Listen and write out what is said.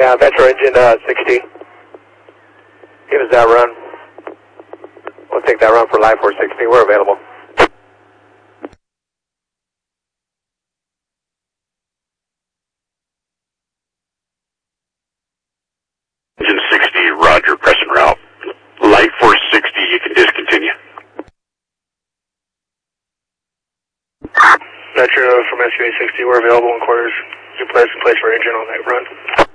Yeah, Metro engine 60. Give us that run. We'll take that run for Live 460. We're available. Engine 60, roger, press en route. Light 460, you can discontinue. Metro from SUA 60, we're available in quarters. You place for engine on that run.